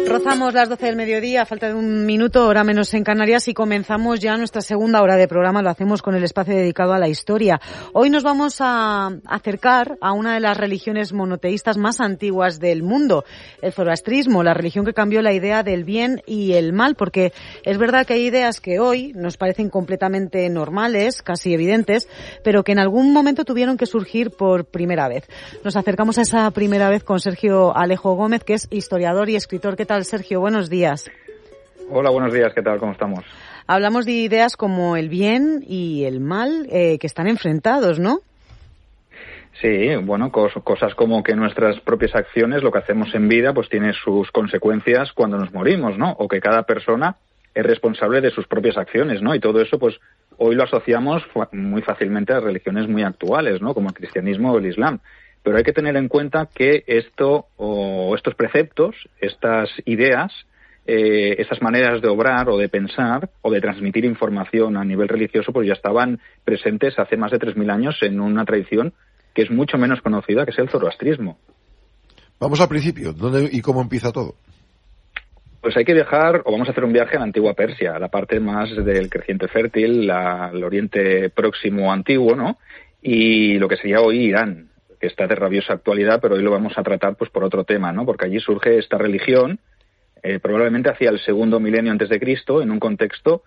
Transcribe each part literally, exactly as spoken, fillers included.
Rozamos las doce del mediodía, a falta de un minuto, hora menos en Canarias, y comenzamos ya nuestra segunda hora de programa. Lo hacemos con el espacio dedicado a la historia. Hoy nos vamos a acercar a una de las religiones monoteístas más antiguas del mundo, el zoroastrismo, la religión que cambió la idea del bien y el mal, porque es verdad que hay ideas que hoy nos parecen completamente normales, casi evidentes, pero que en algún momento tuvieron que surgir por primera vez. Nos acercamos a esa primera vez con Sergio Alejo Gómez, que es historiador y escritor. ¿Qué tal, Sergio? Buenos días. Hola, buenos días. ¿Qué tal? ¿Cómo estamos? Hablamos de ideas como el bien y el mal, eh, que están enfrentados, ¿no? Sí, bueno, cos- cosas como que nuestras propias acciones, lo que hacemos en vida, pues tiene sus consecuencias cuando nos morimos, ¿no? O que cada persona es responsable de sus propias acciones, ¿no? Y todo eso, pues, hoy lo asociamos muy fácilmente a religiones muy actuales, ¿no? Como el cristianismo o el islam. Pero hay que tener en cuenta que esto, o estos preceptos, estas ideas, eh, estas maneras de obrar o de pensar o de transmitir información a nivel religioso, pues ya estaban presentes hace más de tres mil años en una tradición que es mucho menos conocida, que es el zoroastrismo. Vamos al principio. ¿Dónde y cómo empieza todo? Pues hay que viajar, o vamos a hacer un viaje a la antigua Persia, a la parte más del creciente fértil, la, el Oriente Próximo antiguo, ¿no? Y lo que sería hoy Irán, que está de rabiosa actualidad, pero hoy lo vamos a tratar pues por otro tema, ¿no? Porque allí surge esta religión, eh, probablemente hacia el segundo milenio antes de Cristo, en un contexto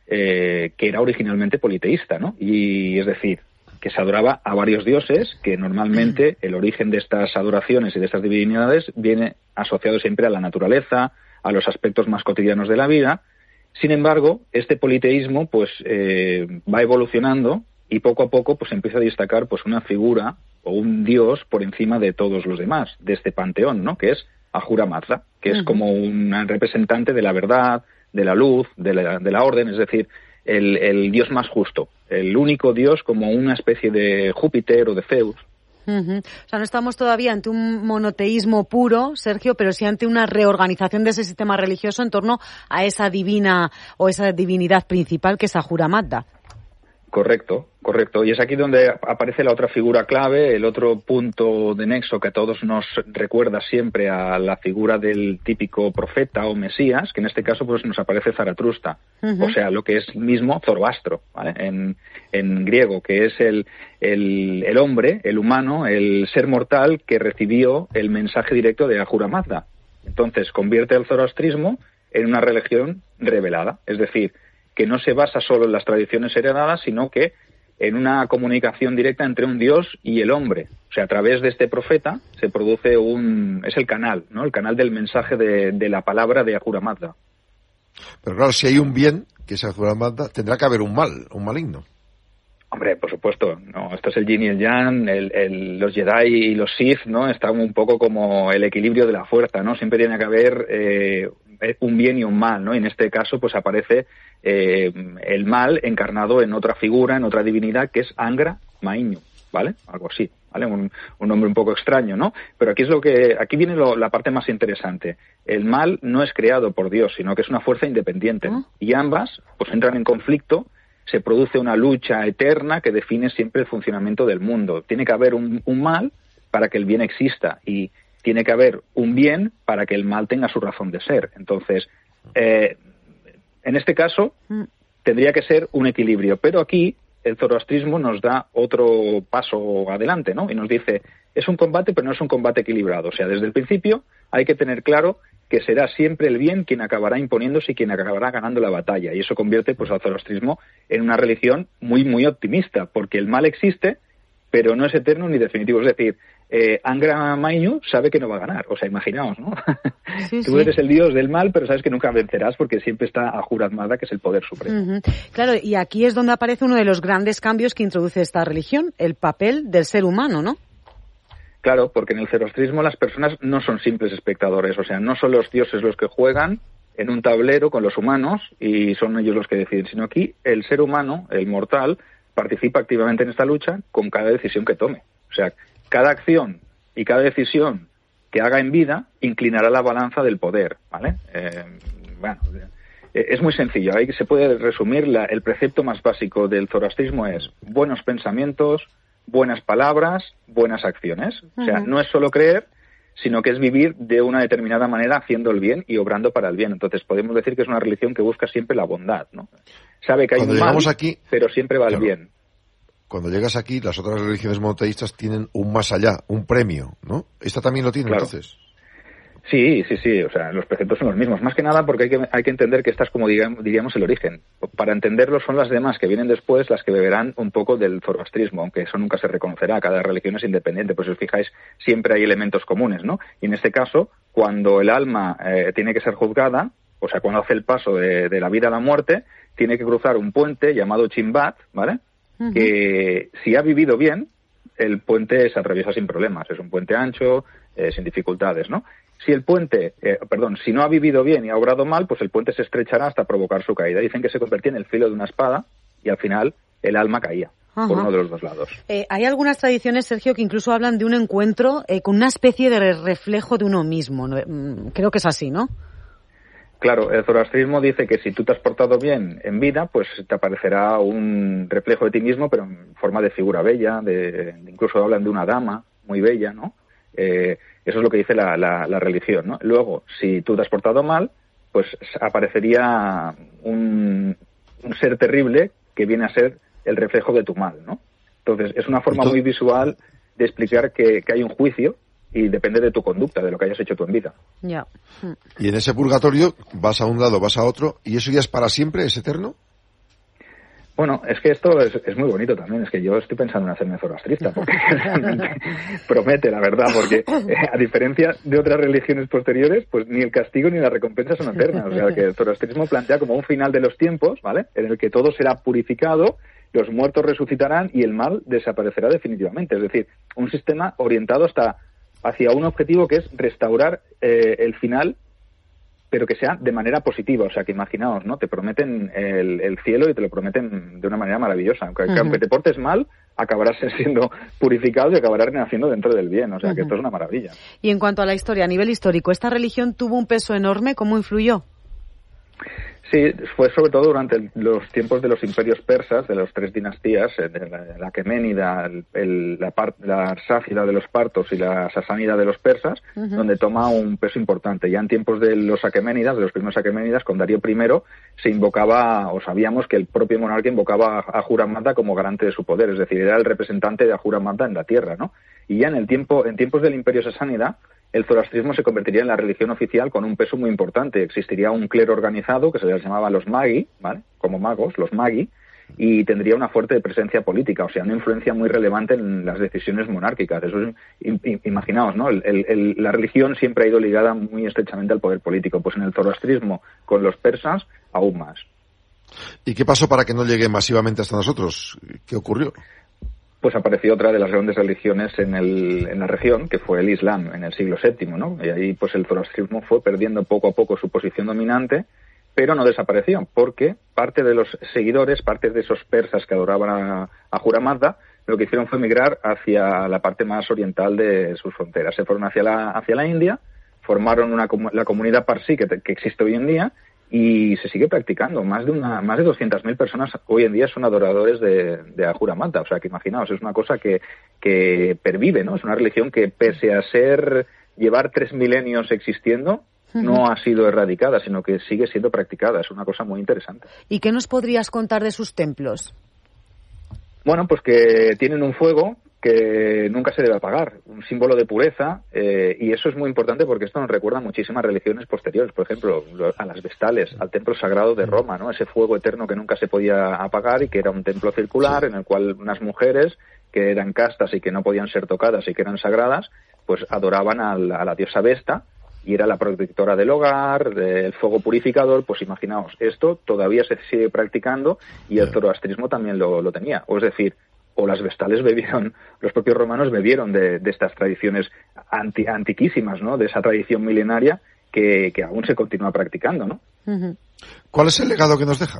eh, que era originalmente politeísta, ¿no? Y es decir, que se adoraba a varios dioses, que normalmente el origen de estas adoraciones y de estas divinidades viene asociado siempre a la naturaleza, a los aspectos más cotidianos de la vida. Sin embargo, este politeísmo pues eh, va evolucionando y poco a poco pues empieza a destacar pues una figura o un dios por encima de todos los demás, de este panteón, ¿no? Que es Ahura Mazda, que es uh-huh. como un representante de la verdad, de la luz, de la, de la orden, es decir, el, el dios más justo, el único dios como una especie de Júpiter o de Zeus. Uh-huh. O sea, no estamos todavía ante un monoteísmo puro, Sergio, pero sí ante una reorganización de ese sistema religioso en torno a esa divina o esa divinidad principal que es Ahura Mazda. Correcto, correcto. Y es aquí donde aparece la otra figura clave, el otro punto de nexo que a todos nos recuerda siempre a la figura del típico profeta o mesías, que en este caso pues nos aparece Zaratustra, uh-huh. o sea, lo que es mismo Zoroastro, ¿vale? en, en griego, que es el, el, el hombre, el humano, el ser mortal que recibió el mensaje directo de Ahura Mazda. Entonces convierte el zoroastrismo en una religión revelada, es decir, que no se basa solo en las tradiciones heredadas, sino que en una comunicación directa entre un dios y el hombre. O sea, a través de este profeta se produce un... es el canal, ¿no? El canal del mensaje de, de la palabra de Ahura Mazda. Pero claro, si hay un bien, que es Ahura Mazda, tendrá que haber un mal, un maligno. Hombre, por supuesto, no, esto es el yin y el yang, el, el, los Jedi y los Sith, ¿no? Están un poco como el equilibrio de la fuerza, ¿no? Siempre tiene que haber eh, un bien y un mal, ¿no? Y en este caso, pues aparece eh, el mal encarnado en otra figura, en otra divinidad, que es Angra Mainyu, ¿vale? Algo así, ¿vale? Un, un nombre un poco extraño, ¿no? Pero aquí es lo que, aquí viene lo, la parte más interesante. El mal no es creado por Dios, sino que es una fuerza independiente. ¿Mm? Y ambas, pues entran en conflicto. Se produce una lucha eterna que define siempre el funcionamiento del mundo. Tiene que haber un, un mal para que el bien exista y tiene que haber un bien para que el mal tenga su razón de ser. Entonces, eh, en este caso, tendría que ser un equilibrio. Pero aquí el zoroastrismo nos da otro paso adelante, ¿no? Y nos dice, es un combate, pero no es un combate equilibrado. O sea, desde el principio hay que tener claro que será siempre el bien quien acabará imponiéndose y quien acabará ganando la batalla. Y eso convierte pues al zoroastrismo en una religión muy, muy optimista, porque el mal existe, pero no es eterno ni definitivo. Es decir, eh, Angra Mainyu sabe que no va a ganar. O sea, imaginaos, ¿no? Sí, Tú sí. eres el dios del mal, pero sabes que nunca vencerás porque siempre está Ahura Mazda, que es el poder supremo. Uh-huh. Claro, y aquí es donde aparece uno de los grandes cambios que introduce esta religión, el papel del ser humano, ¿no? Claro, porque en el zoroastrismo las personas no son simples espectadores, o sea, no son los dioses los que juegan en un tablero con los humanos y son ellos los que deciden, sino aquí el ser humano, el mortal, participa activamente en esta lucha con cada decisión que tome. O sea, cada acción y cada decisión que haga en vida inclinará la balanza del poder, ¿vale? Eh, bueno, es muy sencillo, ahí se puede resumir la, el precepto más básico del zoroastrismo es buenos pensamientos, buenas palabras, buenas acciones. Uh-huh. O sea, no es solo creer, sino que es vivir de una determinada manera haciendo el bien y obrando para el bien. Entonces podemos decir que es una religión que busca siempre la bondad, ¿no? Sabe que hay Cuando un mal, aquí, pero siempre va claro, al bien. Cuando llegas aquí, las otras religiones monoteístas tienen un más allá, un premio, ¿no? ¿Esta también lo tiene, claro, entonces? Sí, sí, sí, o sea, los preceptos son los mismos. Más que nada porque hay que, hay que entender que esta es como digamos, diríamos el origen. Para entenderlo son las demás que vienen después las que beberán un poco del zoroastrismo, aunque eso nunca se reconocerá, cada religión es independiente, pues si os fijáis siempre hay elementos comunes, ¿no? Y en este caso, cuando el alma eh, tiene que ser juzgada, o sea, cuando hace el paso de, de la vida a la muerte, tiene que cruzar un puente llamado Chimbat, ¿vale? Uh-huh. Que si ha vivido bien, el puente se atraviesa sin problemas, es un puente ancho, eh, sin dificultades, ¿no? Si el puente, eh, perdón, si no ha vivido bien y ha obrado mal, pues el puente se estrechará hasta provocar su caída. Dicen que se convertía en el filo de una espada y al final el alma caía. Ajá. Por uno de los dos lados. Eh, hay algunas tradiciones, Sergio, que incluso hablan de un encuentro eh, con una especie de reflejo de uno mismo. Creo que es así, ¿no? Claro, el zoroastrismo dice que si tú te has portado bien en vida, pues te aparecerá un reflejo de ti mismo, pero en forma de figura bella, de, incluso hablan de una dama muy bella, ¿no? Eh, eso es lo que dice la, la, la religión, ¿no? Luego, si tú te has portado mal, pues aparecería un, un ser terrible que viene a ser el reflejo de tu mal, ¿no? Entonces, es una forma muy visual de explicar que, que hay un juicio y depende de tu conducta, de lo que hayas hecho tú en vida. Ya. Y en ese purgatorio vas a un lado, vas a otro, ¿y eso ya es para siempre, es eterno? Bueno, es que esto es, es muy bonito también, es que yo estoy pensando en hacerme zoroastrista, porque realmente promete, la verdad, porque eh, a diferencia de otras religiones posteriores, pues ni el castigo ni la recompensa son eternas, o sea que el zoroastrismo plantea como un final de los tiempos, ¿vale?, en el que todo será purificado, los muertos resucitarán y el mal desaparecerá definitivamente, es decir, un sistema orientado hasta hacia un objetivo que es restaurar eh, el final, pero que sea de manera positiva, o sea, que imaginaos, ¿no? Te prometen el, el cielo y te lo prometen de una manera maravillosa. Aunque, uh-huh. aunque te portes mal, acabarás siendo purificado y acabarás renaciendo dentro del bien, o sea, uh-huh. que esto es una maravilla. Y en cuanto a la historia, a nivel histórico, ¿esta religión tuvo un peso enorme? ¿Cómo influyó? Sí, fue sobre todo durante los tiempos de los imperios persas, de las tres dinastías, de la, la Aqueménida, el, el, la, par, la Arsácida de los partos y la Sasánida de los persas, uh-huh. donde toma un peso importante. Ya en tiempos de los Aqueménidas, de los primeros Aqueménidas, con Darío primero, se invocaba, o sabíamos que el propio monarca invocaba a Ahura Mazda como garante de su poder, es decir, era el representante de Ahura Mazda en la tierra, ¿no? Y ya en el tiempo, en tiempos del imperio sasánida, el zoroastrismo se convertiría en la religión oficial con un peso muy importante. Existiría un clero organizado que se les llamaba los magi, ¿vale?, como magos, los magi, y tendría una fuerte presencia política, o sea, una influencia muy relevante en las decisiones monárquicas. Eso es, imaginaos, ¿no? El, el, la religión siempre ha ido ligada muy estrechamente al poder político, pues en el zoroastrismo con los persas aún más. ¿Y qué pasó para que no llegue masivamente hasta nosotros? ¿Qué ocurrió? Pues apareció otra de las grandes religiones en, el, en la región, que fue el Islam, en el siglo séptimo, ¿no? Y ahí pues el zoroastrismo fue perdiendo poco a poco su posición dominante, pero no desapareció, porque parte de los seguidores, parte de esos persas que adoraban a, a Ahura Mazda, lo que hicieron fue migrar hacia la parte más oriental de sus fronteras. Se fueron hacia la, hacia la India, formaron una, la comunidad parsí que, que existe hoy en día, y se sigue practicando. Más de una, más de doscientas mil personas hoy en día son adoradores de, de Ahura Mazda. O sea, que imaginaos, es una cosa que, que pervive, ¿no? Es una religión que, pese a ser, llevar tres milenios existiendo, uh-huh. no ha sido erradicada, sino que sigue siendo practicada. Es una cosa muy interesante. ¿Y qué nos podrías contar de sus templos? Bueno, pues que tienen un fuego que nunca se debe apagar, un símbolo de pureza, eh, y eso es muy importante porque esto nos recuerda a muchísimas religiones posteriores, por ejemplo, a las Vestales, al templo sagrado de Roma, ¿no? Ese fuego eterno que nunca se podía apagar y que era un templo circular en el cual unas mujeres que eran castas y que no podían ser tocadas y que eran sagradas, pues adoraban a la, a la diosa Vesta, y era la protectora del hogar, del fuego purificador. Pues imaginaos, esto todavía se sigue practicando y el zoroastrismo también lo, lo tenía, o es decir, o las Vestales bebieron, los propios romanos bebieron de, de estas tradiciones anti, antiquísimas, ¿no? De esa tradición milenaria que, que aún se continúa practicando, ¿no? Uh-huh. ¿Cuál es el legado que nos deja?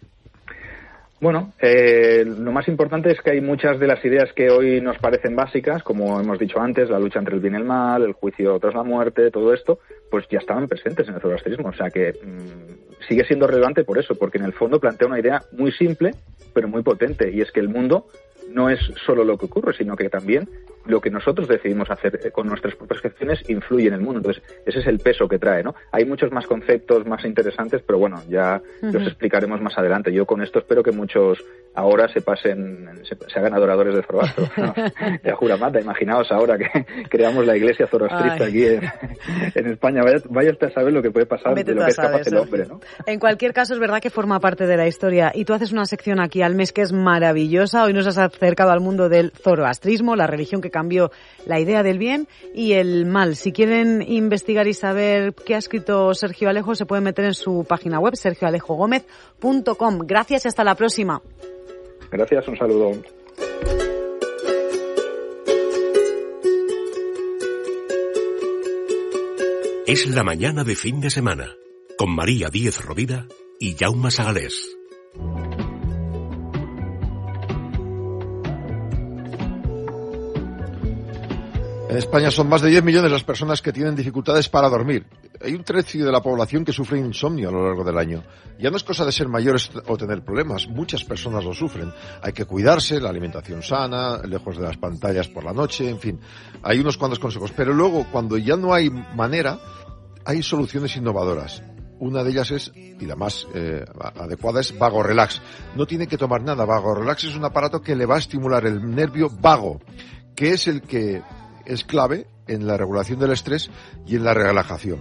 Bueno, eh, lo más importante es que hay muchas de las ideas que hoy nos parecen básicas, como hemos dicho antes, la lucha entre el bien y el mal, el juicio tras la muerte, todo esto, pues ya estaban presentes en el zoroastrismo. O sea que mmm, sigue siendo relevante por eso, porque en el fondo plantea una idea muy simple, pero muy potente, y es que el mundo no es solo lo que ocurre, sino que también lo que nosotros decidimos hacer con nuestras propias gestiones influye en el mundo. Entonces, ese es el peso que trae, ¿no? Hay muchos más conceptos más interesantes, pero bueno, ya uh-huh. los explicaremos más adelante. Yo con esto espero que muchos ahora se pasen, se, se hagan adoradores de Zoroastro, ¿no? De Ahura Mazda. Imaginaos ahora que creamos la iglesia zoroastrista aquí en, en España. Vaya, vaya usted a saber lo que puede pasar, Vete de lo que es capaz el hombre, ¿no? En cualquier caso, es verdad que forma parte de la historia. Y tú haces una sección aquí al mes que es maravillosa. Hoy nos has acercado al mundo del zoroastrismo, la religión que cambió la idea del bien y el mal. Si quieren investigar y saber qué ha escrito Sergio Alejo, se pueden meter en su página web, sergio alejo gómez punto com. Gracias y hasta la próxima. Gracias, un saludo. Es la mañana de fin de semana, con María Díez Rovira y Jaume Sagalés. En España son más de diez millones las personas que tienen dificultades para dormir. Hay un tercio de la población que sufre insomnio a lo largo del año. Ya no es cosa de ser mayores o tener problemas, muchas personas lo sufren. Hay que cuidarse, la alimentación sana, lejos de las pantallas por la noche, en fin. Hay unos cuantos consejos. Pero luego, cuando ya no hay manera, hay soluciones innovadoras. Una de ellas es, y la más eh, adecuada, es Vago Relax. No tiene que tomar nada. Vago Relax es un aparato que le va a estimular el nervio vago, que es el que es clave en la regulación del estrés y en la relajación.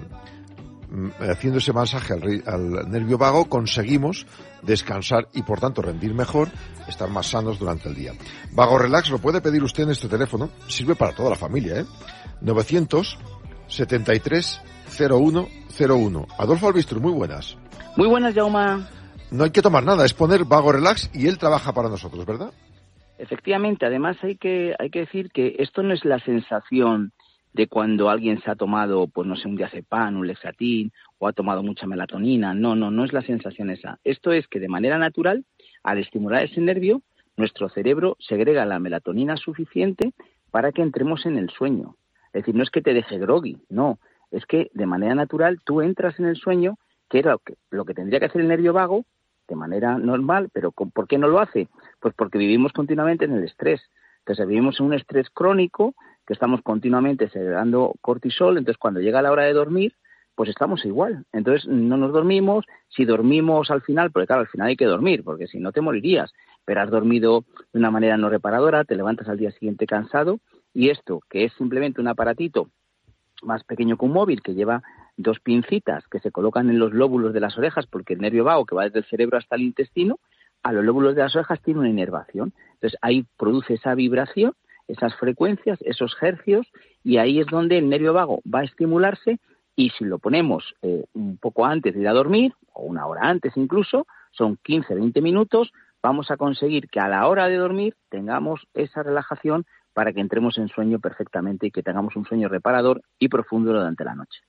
Haciendo ese masaje al, al nervio vago conseguimos descansar y por tanto rendir mejor, estar más sanos durante el día. Vago Relax lo puede pedir usted en este teléfono, sirve para toda la familia, ¿eh? novecientos setenta y tres cero uno cero uno. Adolfo Albistur, muy buenas. Muy buenas, Jaume. No hay que tomar nada, es poner Vago Relax y él trabaja para nosotros, ¿verdad? Efectivamente, además hay que hay que decir que esto no es la sensación de cuando alguien se ha tomado, pues no sé, un diazepam, un Lexatin, o ha tomado mucha melatonina. No, no, no es la sensación esa. Esto es que de manera natural, al estimular ese nervio, nuestro cerebro segrega la melatonina suficiente para que entremos en el sueño. Es decir, no es que te deje groggy, no. Es que de manera natural tú entras en el sueño, que era lo que, lo que tendría que hacer el nervio vago, de manera normal, pero ¿por qué no lo hace? Pues porque vivimos continuamente en el estrés. Entonces vivimos en un estrés crónico, que estamos continuamente segregando cortisol, entonces cuando llega la hora de dormir, pues estamos igual. Entonces no nos dormimos, si dormimos al final, porque claro, al final hay que dormir, porque si no te morirías, pero has dormido de una manera no reparadora, te levantas al día siguiente cansado, y esto, que es simplemente un aparatito más pequeño que un móvil, que lleva dos pincitas que se colocan en los lóbulos de las orejas, porque el nervio vago, que va desde el cerebro hasta el intestino, a los lóbulos de las orejas tiene una inervación. Entonces ahí produce esa vibración, esas frecuencias, esos hercios, y ahí es donde el nervio vago va a estimularse, y si lo ponemos eh, un poco antes de ir a dormir, o una hora antes incluso, son quince a veinte minutos, vamos a conseguir que a la hora de dormir tengamos esa relajación para que entremos en sueño perfectamente y que tengamos un sueño reparador y profundo durante la noche.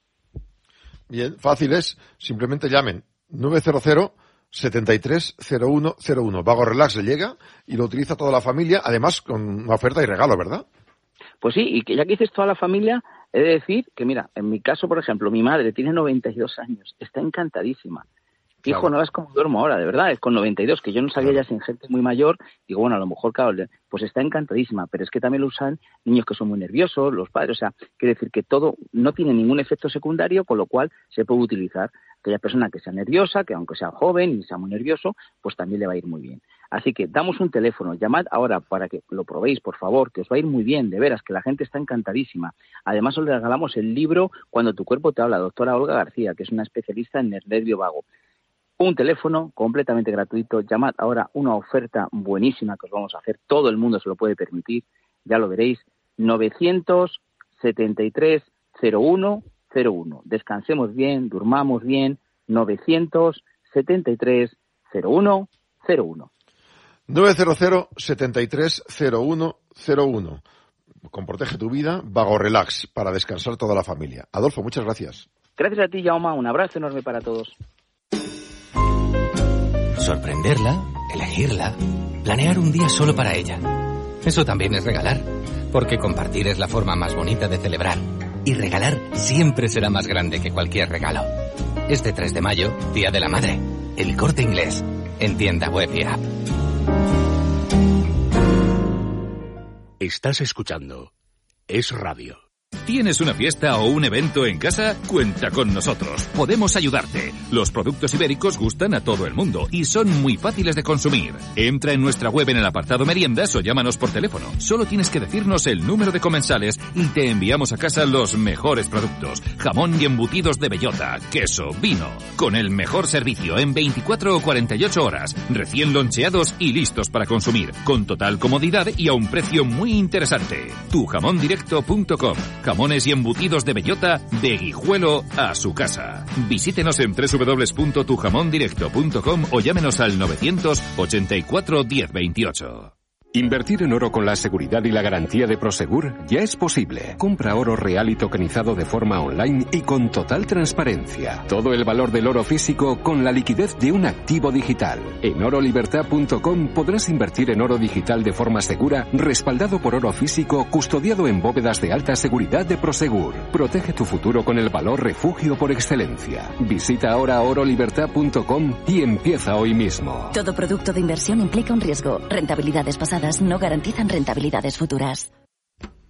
Bien, fácil es, simplemente llamen nueve cero cero setenta y tres cero uno cero uno. Vago Relax le llega y lo utiliza toda la familia, además con una oferta y regalo, ¿verdad? Pues sí, y que ya que dices toda la familia, he de decir que, mira, en mi caso, por ejemplo, mi madre tiene noventa y dos años, está encantadísima. Claro. Hijo, no ves cómo duermo ahora, de verdad, es con noventa y dos, que yo no sabía claro. Ya sin gente muy mayor, digo, bueno, a lo mejor, claro, pues está encantadísima, pero es que también lo usan niños que son muy nerviosos, los padres, o sea, quiere decir que todo no tiene ningún efecto secundario, con lo cual se puede utilizar. Aquella persona que sea nerviosa, que aunque sea joven y sea muy nervioso, pues también le va a ir muy bien. Así que damos un teléfono, llamad ahora para que lo probéis, por favor, que os va a ir muy bien, de veras, que la gente está encantadísima. Además os le regalamos el libro Cuando tu cuerpo te habla, doctora Olga García, que es una especialista en el nervio vago. Un teléfono completamente gratuito, llamad ahora, una oferta buenísima que os vamos a hacer, todo el mundo se lo puede permitir, ya lo veréis, novecientos setenta y tres cero uno cero uno. Descansemos bien, durmamos bien, novecientos setenta y tres cero uno cero uno. nueve cero cero setenta y tres cero uno cero uno. Con Protege tu Vida, Vago Relax, para descansar toda la familia. Adolfo, muchas gracias. Gracias a ti, Jaume, un abrazo enorme para todos. Sorprenderla, elegirla, planear un día solo para ella. Eso también es regalar, porque compartir es la forma más bonita de celebrar. Y regalar siempre será más grande que cualquier regalo. Este tres de mayo, Día de la Madre, El Corte Inglés, en tienda web y app. Estás escuchando es radio. ¿Tienes una fiesta o un evento en casa? Cuenta con nosotros. Podemos ayudarte. Los productos ibéricos gustan a todo el mundo y son muy fáciles de consumir. Entra en nuestra web en el apartado meriendas o llámanos por teléfono. Solo tienes que decirnos el número de comensales y te enviamos a casa los mejores productos. Jamón y embutidos de bellota, queso, vino. Con el mejor servicio en veinticuatro o cuarenta y ocho horas. Recién loncheados y listos para consumir. Con total comodidad y a un precio muy interesante. tu jamón directo punto com. Jamones y embutidos de bellota de Guijuelo a su casa. Visítenos en doble u doble u doble u punto tu jamón directo punto com o llámenos al novecientos ochenta y cuatro diez veintiocho. Invertir en oro con la seguridad y la garantía de Prosegur ya es posible. Compra oro real y tokenizado de forma online y con total transparencia. Todo el valor del oro físico con la liquidez de un activo digital. En oro libertad punto com podrás invertir en oro digital de forma segura, respaldado por oro físico, custodiado en bóvedas de alta seguridad de Prosegur. Protege tu futuro con el valor refugio por excelencia. Visita ahora oro libertad punto com y empieza hoy mismo. Todo producto de inversión implica un riesgo. Rentabilidades pasadas no garantizan rentabilidades futuras.